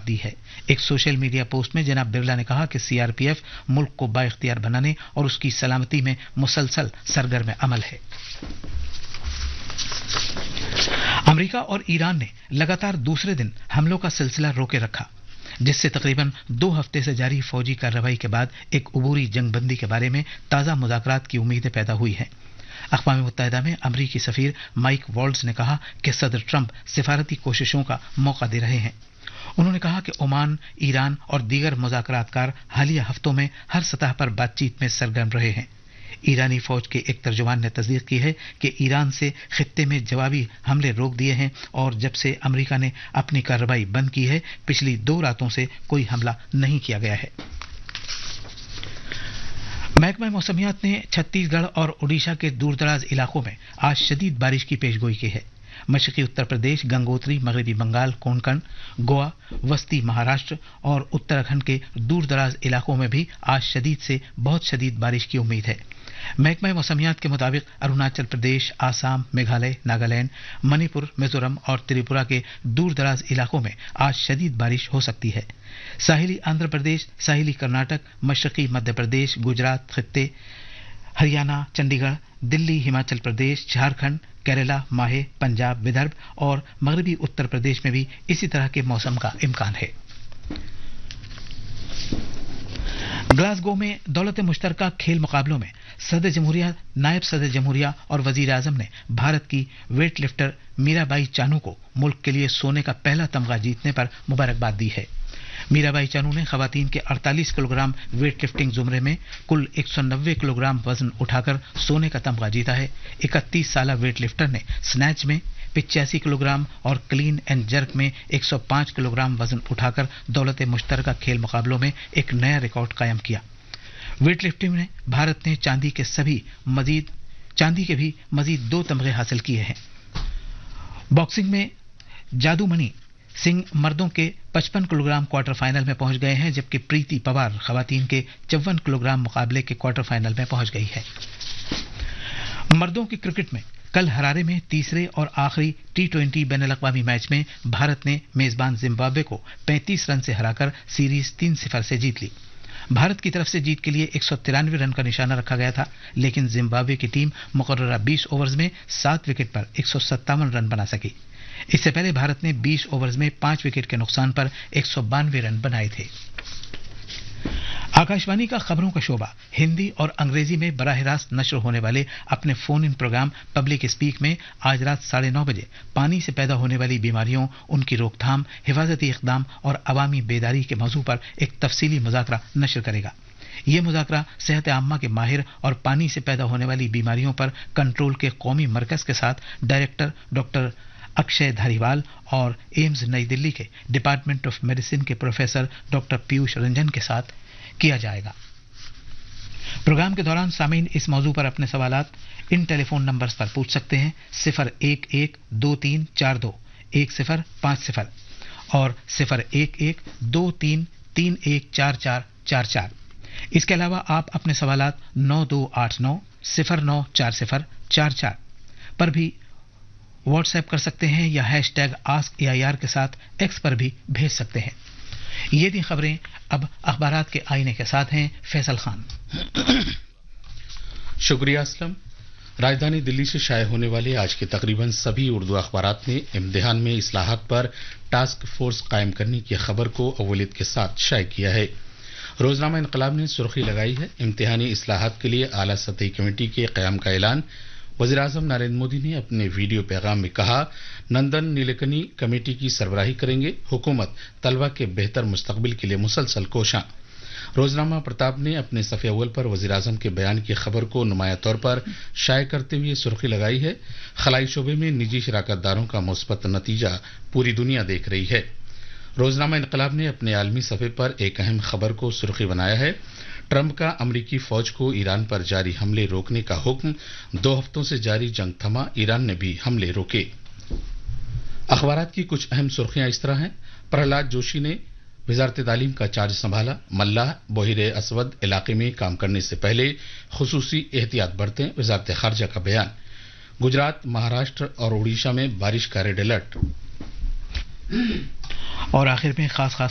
सौगात दी है। एक सोशल मीडिया पोस्ट में जनाब बिरला ने कहा कि सीआरपीएफ मुल्क को बाइख्तियार बनाने और उसकी सलामती में मुसलसल सरगर्म अमल है। अमेरिका और ईरान ने लगातार दूसरे दिन हमलों का सिलसिला रोके रखा, जिससे तकरीबन 2 हफ्ते से जारी फौजी कार्रवाई के बाद एक अबूरी जंगबंदी के बारे में ताज़ा मुज़ाकरात की उम्मीदें पैदा हुई हैं। अक़वाम मुत्तहिदा में अमरीकी सफ़ीर माइक वॉल्ट्ज़ ने कहा कि सदर ट्रंप सिफारती कोशिशों का मौका दे रहे हैं। उन्होंने कहा कि ओमान, ईरान और दीगर मुज़ाकरातकार हालिया हफ्तों में हर सतह पर बातचीत में सरगर्म रहे हैं। ईरानी फौज के एक तर्जुमान ने तस्दीक की है कि ईरान से खित्ते में जवाबी हमले रोक दिए हैं और जब से अमेरिका ने अपनी कार्रवाई बंद की है, पिछली 2 रातों से कोई हमला नहीं किया गया है। महकमा मौसमियात ने छत्तीसगढ़ और ओडिशा के दूरदराज इलाकों में आज शदीद बारिश की पेशगोई की है। मशरकी उत्तर प्रदेश, गंगोत्री, मगरबी बंगाल, कोंकण, गोवा, वस्ती महाराष्ट्र और उत्तराखंड के दूरदराज इलाकों में भी आज शदीद से बहुत शदीद बारिश की उम्मीद है। महकमा मौसमियात के मुताबिक अरुणाचल प्रदेश, आसाम, मेघालय, नागालैंड, मणिपुर, मिजोरम और त्रिपुरा के दूरदराज इलाकों में आज शदीद बारिश हो सकती है। साहिली आंध्र प्रदेश, साहिली कर्नाटक, मशरकी मध्य प्रदेश, गुजरात खित्ते, हरियाणा, चंडीगढ़, दिल्ली, हिमाचल प्रदेश, झारखंड, केरला, माहे, पंजाब, विदर्भ और मगरबी उत्तर प्रदेश में भी इसी तरह के मौसम का इम्कान है। ग्लासगो में दौलत मुश्तरका खेल मुकाबलों में सदर जमहूरिया, नायब सदर जमहूरिया और वजीर आजम ने भारत की वेट लिफ्टर मीराबाई चानू को मुल्क के लिए सोने का पहला तमगा जीतने पर मुबारकबाद दी है। मीराबाई चानू ने खवातीन के 48 किलोग्राम वेट लिफ्टिंग जुमरे में कुल 190 किलोग्राम वजन उठाकर सोने का तमगा जीता है। 31 साला वेट लिफ्टर ने स्नैच में 85 किलोग्राम और क्लीन एंड जर्क में 105 किलोग्राम वजन उठाकर दौलत मुश्तरका खेल मुकाबलों में एक नया रिकॉर्ड कायम किया। वेट लिफ्टिंग में भारत ने चांदी के भी मजीद 2 तमगे हासिल किए हैं। बॉक्सिंग में जादूमणि सिंह मर्दों के 55 किलोग्राम क्वार्टर फाइनल में पहुंच गए हैं, जबकि प्रीति पवार खवातीन के 54 किलोग्राम मुकाबले के क्वार्टर फाइनल में पहुंच गई है। मर्दों की क्रिकेट में कल हरारे में तीसरे और आखिरी T20 बैनुल-अक़वामी मैच में भारत ने मेजबान जिम्बाब्वे को 35 रन से हराकर सीरीज 3-0 से जीत ली। भारत की तरफ से जीत के लिए 193 रन का निशाना रखा गया था, लेकिन जिम्बाब्वे की टीम मुकर्ररा 20 ओवर्स में 7 विकेट पर 157 रन बना सकी। इससे पहले भारत ने 20 ओवर्स में 5 विकेट के नुकसान पर 192 रन बनाए थे। आकाशवाणी का खबरों का शोबा हिंदी और अंग्रेजी में बराह रास्त नश्र होने वाले अपने phone in programme public speak में आज रात 9:30 बजे पानी से पैदा होने वाली बीमारियों, उनकी रोकथाम, हिफाजती इक़दाम और अवामी बेदारी के मौजू पर एक तफसीली मुज़ाकरा नश्र करेगा। ये मुज़ाकरा सेहत आम्मा के माहिर और पानी से पैदा होने वाली बीमारियों पर कंट्रोल के कौमी मरकज़ के साथ डायरेक्टर डॉक्टर अक्षय धारीवाल और एम्स नई दिल्ली के डिपार्टमेंट ऑफ मेडिसिन के प्रोफेसर डॉक्टर पीयूष रंजन के साथ किया जाएगा। प्रोग्राम के दौरान सामीन इस मौजू पर अपने सवालात इन टेलीफोन नंबर्स पर पूछ सकते हैं 011-2342-1050 और 011-23314444। इसके अलावा आप अपने सवालात 9289-094044 पर भी व्हाट्सएप कर सकते हैं या #AskAIR के साथ एक्स पर भी भेज सकते हैं। ये थी खबरें। अब अखबारात के आईने के साथ हैं फैसल खान। शुक्रिया असलम। राजधानी दिल्ली से शाये होने वाले आज के तकरीबन सभी उर्दू अखबारात ने इम्तिहान में इस्लाहात पर टास्क फोर्स कायम करने की खबर को अव्वलियत के साथ शाये किया है। रोजनामा इनकलाब ने सुर्खी लगाई है, इम्तिहानी इस्लाहात के लिए आला सतही कमेटी के क़याम का ऐलान। वज़ीर आज़म नरेंद्र मोदी ने अपने वीडियो पैगाम में कहा, नंदन नीलेकनी कमेटी की सरबराही करेंगे, हुकूमत तलबा के बेहतर मुस्तकबिल के लिए मुसलसल कोशां। रोजनामा प्रताप ने अपने सफ़े अव्वल पर वज़ीर आज़म के बयान की खबर को नुमाया तौर पर शाये करते हुए सुर्खी लगाई है, खलाई शोबे में निजी शराकतदारों का मुस्बत नतीजा पूरी दुनिया देख रही है। रोजनामा इनकलाब ने अपने आलमी सफ़े पर एक अहम खबर को सुर्खी बनाया है, ट्रंप का अमरीकी फौज को ईरान पर जारी हमले रोकने का हुक्म, 2 हफ्तों से जारी जंग थमा, ईरान ने भी हमले रोके। अखबारात की कुछ अहम सुर्खियां इस तरह हैं, प्रहलाद जोशी ने वजारत तालीम का चार्ज संभाला, मल्लाह बहिरे असवद इलाके में काम करने से पहले खुसूसी एहतियात बरतें, वजारत खारजा का बयान। गुजरात, महाराष्ट्र और ओडिशा में बारिश का रेड अलर्ट। और आखिर में खास